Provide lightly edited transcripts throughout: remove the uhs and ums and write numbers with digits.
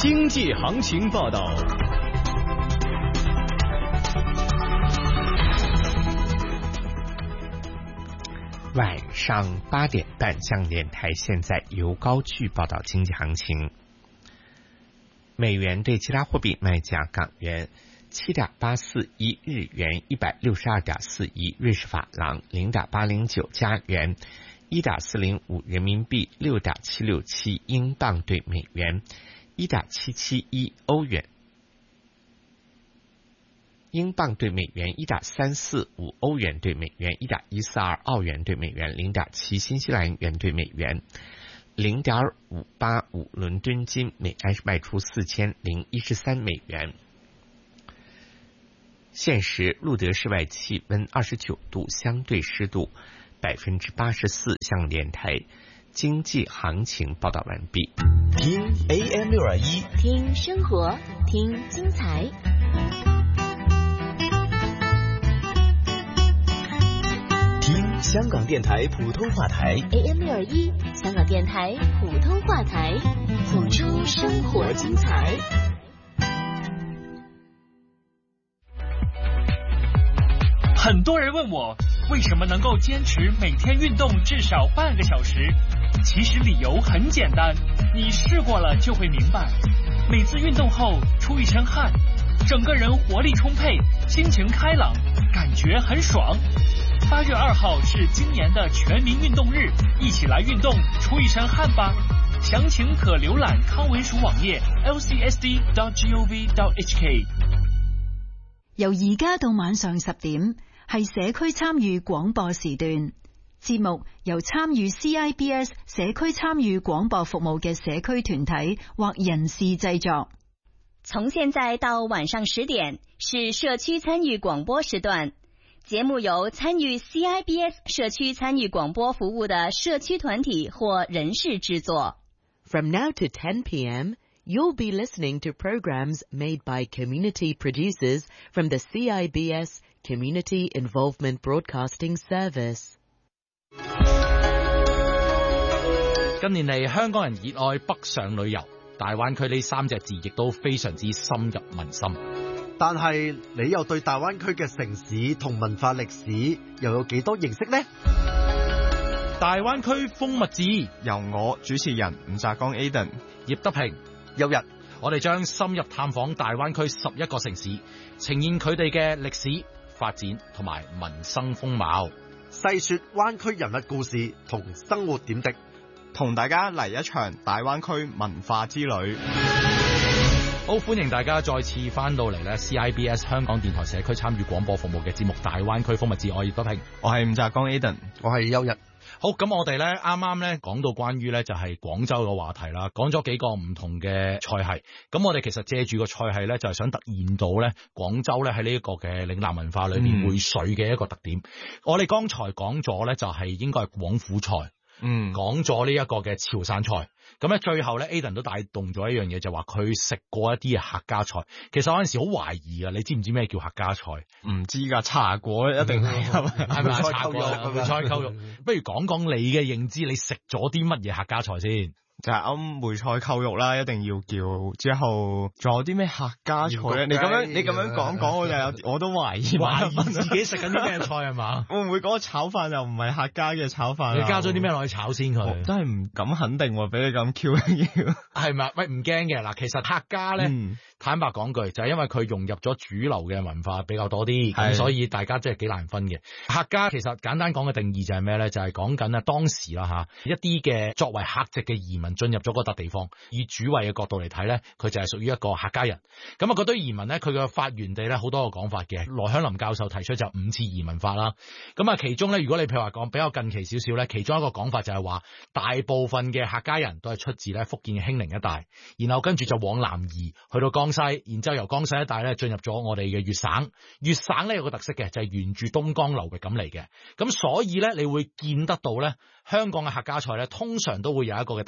经济行情报道。 晚上8点半，向电台现在由高炬报道经济行情。美元对其他货币卖价：港元7.841，日元162.41，瑞士法郎0.809，加元1.405，人民币6.767，英镑对美元1.771，英镑对美元1.345，欧元对美元1.142，澳元对美元0.7，新西兰元对美元0.585，伦敦金每安士卖出4013美元。现时录得室外气温29度，相对湿度84%。向电台经济行情报道完毕。 听 AM621， 听生活，听精彩。 听香港电台普通话台 AM621，香港电台普通话台，谱出生活精彩。 很多人问我为什么能够坚持每天运动至少半个小时，其实理由很简单，你试过了就会明白。每次运动后出一身汗，整个人活力充沛，心情开朗，感觉很爽。8月2号是今年的全民运动日，一起来运動，出一身汗吧。詳情可瀏覽康文署網頁 lcsd.gov.hk。 由而家到晚上10點係社區參與廣播時段，節目由參與 CIBS 社區參與廣播服務嘅社區團體或人士製作。 從現在到晚上10點是社區參與廣播時段，節目由參與 CIBS 社區參與廣播服務的社區團體或人士製作。 From now to 10 p.m., you'll be listening to programs made by community producers from the CIBS Community Involvement Broadcasting Service. 近年嚟，香港人熱愛北上旅遊，大灣區呢3隻字亦都非常之深入民心。 但係你又對大灣區嘅城市同文化歷史又有幾多認識呢？ 大灣區風物誌由我主持人吳澤剛 Aden、 葉德平、 有日， 我哋將深入探訪大灣區11個城市，呈現佢哋嘅歷史發展同埋民生風貌， 細說灣區人物故事同生活點滴， 同大家嚟一場大灣區文化之旅。 好，歡迎大家再次翻到嚟咧 CIBS 香港電台社區參與廣播服務嘅節目《大灣區風物誌》，我係葉德平， 我係吳澤剛 Aden， 我係邱日。 好，咁我哋咧啱啱咧講到關於咧就係廣州嘅話題啦，講咗幾個唔同嘅賽系，咁我哋其實借住個賽系咧就係想突現到咧廣州咧喺呢一個嘅嶺南文化裏面匯水嘅一個特點。我哋剛才講咗咧就係應該係廣府菜，講咗呢一個嘅潮汕菜。咁咧最後咧 Aden 都帶動咗一樣嘢，就話佢食過一啲嘅客家菜。其實有陣時好懷疑啊，你知唔知咩叫客家菜？ 唔知㗎，茶果一定係係咪茶果梅菜扣肉？不如講講你嘅認知，你食咗啲乜嘢客家菜先？ 就係梅菜扣肉啦，一定要叫。之後仲有啲咩客家菜咧？你咁樣講，我都懷疑自己食緊啲咩菜係嘛？ 會唔會嗰個炒飯又唔係客家嘅炒飯？ 你加咗啲咩落去炒先佢？ 真係唔敢肯定喎，俾你咁 Q 要係咪？喂，唔驚嘅嗱，其實客家咧，坦白講句，就係因為佢融入咗主流嘅文化比較多啲，咁所以大家真係幾難分嘅。客家其實簡單講嘅定義就係咩咧？就係講緊當時啦一啲嘅作為客籍嘅移民進入咗嗰笪地方，以主位嘅角度嚟睇咧，佢就係屬於一個客家人。咁啊，嗰堆移民咧，佢嘅發源地咧好多個講法嘅。羅香林教授提出就5次移民法啦。咁啊，其中咧，如果你譬如話講比較近期少少咧，其中一個講法就係話，大部分嘅客家人都係出自咧福建興寧一帶，然後跟住就往南移去到江西，然之後由江西一帶咧進入咗我哋嘅粵省。粵省咧有個特色嘅，就係沿住東江流域咁嚟嘅。咁所以咧，你會見得到咧，香港嘅客家菜咧，通常都會有一個嘅特質，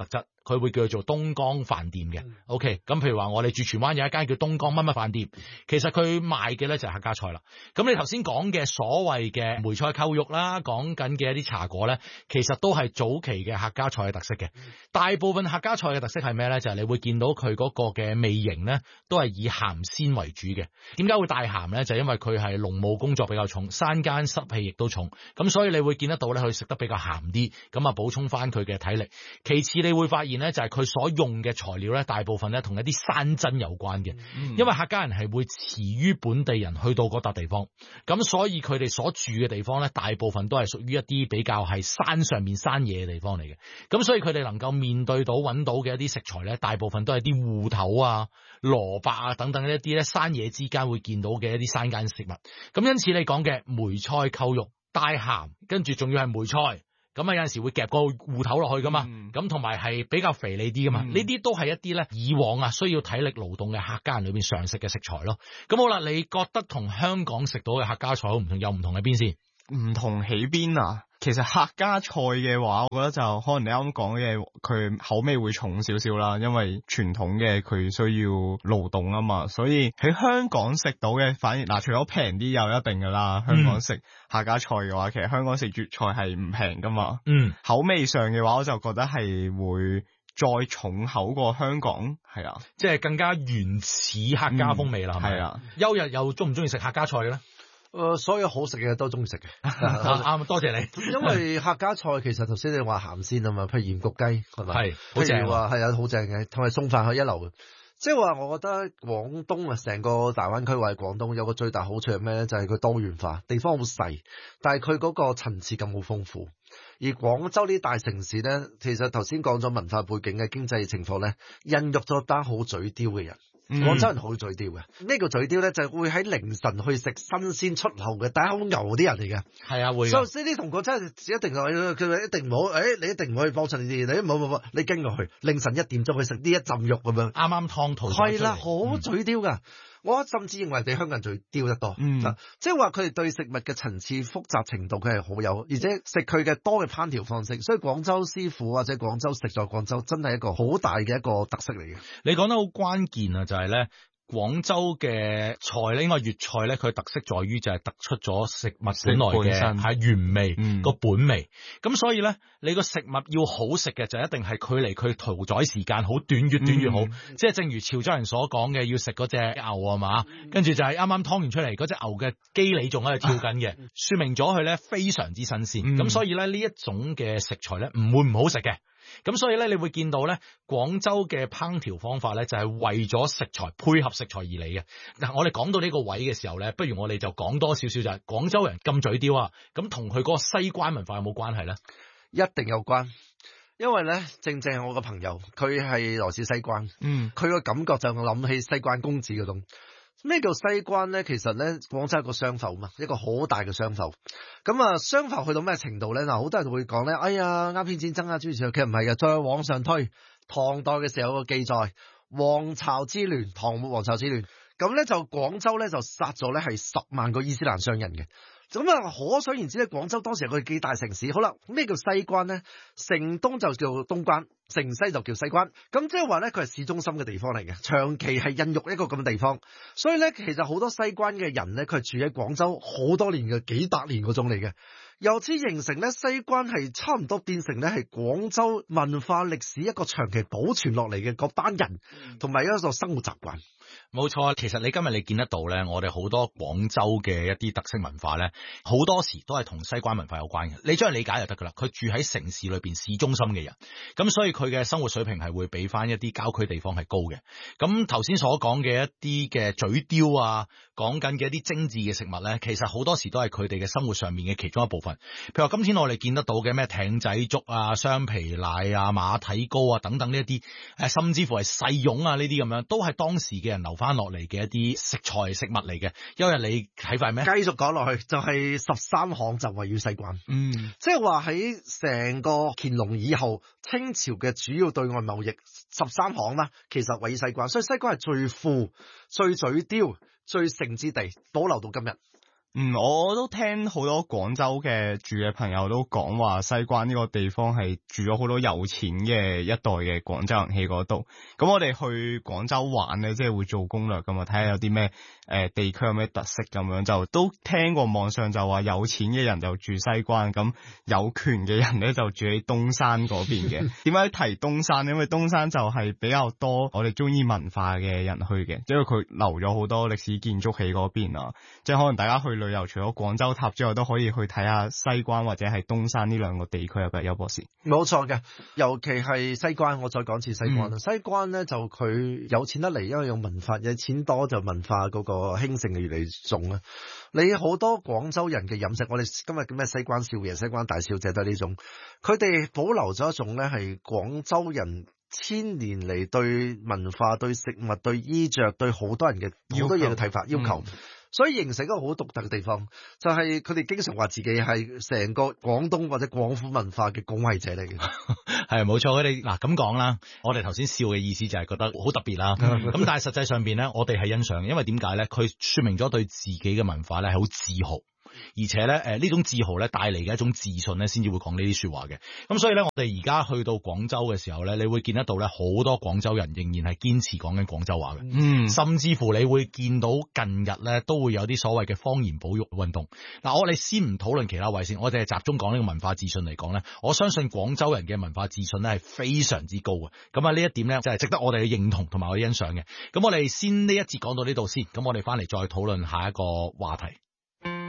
佢會叫做東江飯店嘅。OK， 咁譬如話我哋住荃灣有一間叫東江乜乜飯店，其實佢賣嘅咧就係客家菜啦。咁你頭先講嘅所謂嘅梅菜扣肉啦，講緊嘅一啲茶果咧，其實都係早期嘅客家菜嘅特色嘅。大部分客家菜嘅特色係咩咧？就係你會見到佢嗰個嘅味型咧，都係以鹹鮮為主嘅。點解會帶鹹咧？就因為佢係農務工作比較重，山間濕氣亦都重，咁所以你會見得到咧，佢食得比較鹹啲，咁啊補充翻佢嘅體力。其次你會發現咧，就係佢所用嘅材料咧，大部分咧同一啲山珍有關嘅，因為客家人係會遲於本地人去到嗰笪地方，咁所以佢哋所住嘅地方咧，大部分都係屬於一啲比較係山上面山野嘅地方嚟嘅，咁所以佢哋能夠面對到揾到嘅一啲食材咧，大部分都係啲芋頭啊、蘿蔔啊等等一啲咧山野之間會見到嘅一啲山間食物。咁因此你講嘅梅菜扣肉帶鹹，跟住仲要係梅菜，咁啊有陣時會夾個芋頭落去噶嘛，咁同埋係比較肥膩啲噶嘛，呢啲都係一啲咧以往啊需要體力勞動嘅客家人裏邊常食嘅食材咯。咁好啦，你覺得同香港食到嘅客家菜好唔同，有唔同喺邊先？ 唔同喺邊啊？其實客家菜嘅話，我覺得就可能你啱啱講嘅，佢口味會重少少啦，因為傳統嘅佢需要勞動啊嘛，所以喺香港食到嘅反而除咗平啲又一定噶啦。香港食客家菜嘅話，其實香港食粵菜係唔平噶嘛。口味上嘅話，我就覺得係會再重口過香港，係啊， 即係更加原始客家風味啦，係咪？係啊。休日又中唔中意食客家菜咧？ 所有好食嘅都中意食嘅。 啱，多謝你。 因為客家菜其實頭先你話鹹鮮啊嘛，譬如鹽焗雞係咪？係， 好正喎。 係啊，好正嘅，同埋餸飯係一流嘅。即係話，我覺得廣東啊，成個大灣區或者廣東有個最大好處係咩咧？就係佢多元化，地方好細，但係佢嗰個層次感好豐富。而廣州呢啲大城市咧，其實頭先講咗文化背景嘅經濟情況咧，孕育咗班好嘴刁嘅人。廣州人好嘴刁嘅，呢個嘴刁咧就會喺凌晨去食新鮮出爐嘅大口牛啲人嚟嘅。係啊，會。所以呢啲同廣州人一定佢一定唔好，你一定唔可以幫襯呢啲，你唔好，你跟落去凌晨1點鐘去食呢一浸肉咁樣，啱啱湯肚。係啦，好嘴刁㗎。我甚至認為比香港人最刁得多，即係話佢哋對食物嘅層次複雜程度佢係好有，而且食佢嘅多嘅烹調方式，所以廣州師傅或者廣州食在廣州真係一個好大嘅一個特色嚟嘅。 你講得好關鍵啊，就係咧。廣州嘅菜咧，應該粵菜咧，佢特色在於就係突出咗食物本來嘅係原味個本味。咁所以咧，你個食物要好食嘅就一定係距離佢屠宰時間好短，越短越好。即係正如潮州人所講嘅，要食嗰隻牛啊嘛，跟住就係啱啱劏完出嚟嗰隻牛嘅肌理仲喺度跳緊嘅，說明咗佢咧非常之新鮮。咁所以咧呢一種嘅食材咧唔會唔好食嘅。咁所以咧，你會見到咧，廣州嘅烹調方法咧，就係為咗食材配合食材而嚟嘅。嗱，我哋講到呢個位嘅時候咧，不如我哋就講多少少就係廣州人咁嘴刁啊，咁同佢嗰個西關文化有冇關係咧？ 一定有關，因為咧，正係我個朋友，佢係來自西關，佢個感覺就諗起西關公子嗰種。咩叫西關咧？其實咧，廣州係一個商埠嘛，一個好大嘅商埠。咁啊，商埠去到咩程度咧？嗱，好多人會講咧，哎呀，鴉片戰爭啊，諸如此類。其實唔係嘅，再往上推，唐代嘅時候有個記載，黃巢之亂，唐末黃巢之亂。咁咧就廣州咧就殺咗咧係10萬個伊斯蘭商人嘅。咁啊，可想而知咧，廣州當時係個幾大城市。好啦，咩叫西關咧？城東就叫東關，城西就叫西關。咁即係話咧，佢係市中心嘅地方嚟嘅，長期係孕育一個咁嘅地方。所以咧，其實好多西關嘅人咧，佢係住喺廣州好多年嘅，幾百年嗰種嚟嘅。由此形成咧，西關係差唔多變成咧係廣州文化歷史一個長期保存落嚟嘅嗰班人，同埋一個生活習慣。 冇錯，其實你今日你見得到咧，我哋好多廣州嘅一啲特色文化咧，好多時都係同西關文化有關嘅。你將佢理解就得噶啦。佢住喺城市裏邊市中心嘅人，咁所以佢嘅生活水平係會比翻一啲郊區地方係高嘅。咁頭先所講嘅一啲嘅嘴刁啊，講緊嘅一啲精緻嘅食物咧，其實好多時都係佢哋嘅生活上面嘅其中一部分。譬如話今天我哋見得到嘅咩艇仔粥啊、雙皮奶啊、馬蹄糕啊等等呢一啲，甚至乎係細蓉啊呢啲咁樣，都係當時嘅人留翻落嚟嘅一啲食材食物嚟嘅。因為你睇塊咩？ 繼續講落去就係13巷就圍繞西關。即係話喺成個乾隆以後，清朝嘅主要對外貿易13巷啦，其實圍繞西關，所以西關係最富、最嘴刁、最盛之地，保留到今日。 我都聽好多廣州嘅住嘅朋友都講話，西關呢個地方係住咗好多有錢嘅一代嘅廣州人喺嗰度。咁我哋去廣州玩咧，即係會做攻略噶嘛，睇下有啲咩地區有咩特色咁樣，就都聽過網上就話有錢嘅人就住西關，咁有權嘅人咧就住喺東山嗰邊嘅。點解提東山？因為東山就係比較多我哋中意文化嘅人去嘅，因為佢留咗好多歷史建築喺嗰邊啊，即係可能大家去旅遊除咗廣州塔之外，都可以去睇下西關或者係東山呢兩個地區嘅。邱博士， 冇錯嘅，尤其係西關，我再講次西關啦。西關咧就佢有錢得嚟，因為有文化，有錢多就文化嗰個興盛嘅越嚟越重啦。你好多廣州人嘅飲食，我哋今日叫咩西關少爺、西關大小姐都係呢種，佢哋保留咗一種咧係廣州人千年嚟對文化、對食物、對衣着、對好多人嘅好多嘢嘅睇法要求。所以形成一個好獨特嘅地方，就係佢哋經常話自己係成個廣東或者廣府文化嘅拱衛者嚟嘅。 係冇錯，佢哋嗱咁講啦，我哋頭先笑嘅意思就係覺得好特別啦。咁但係實際上邊咧，我哋係欣賞嘅，因為點解咧？佢說明咗對自己嘅文化咧係好自豪。而且咧，呢種自豪咧帶嚟嘅一種自信咧，先至會講呢啲說話嘅。咁所以咧，我哋而家去到廣州嘅時候咧，你會見得到咧，好多廣州人仍然係堅持講緊廣州話嘅。甚至乎你會見到近日咧都會有啲所謂嘅方言保育運動。嗱，我哋先唔討論其他位先，我哋係集中講呢個文化自信嚟講咧，我相信廣州人嘅文化自信咧係非常之高嘅。咁啊呢一點咧就係值得我哋去認同同埋去欣賞嘅。咁我哋先呢一節講到呢度先，咁我哋翻嚟再討論下一個話題。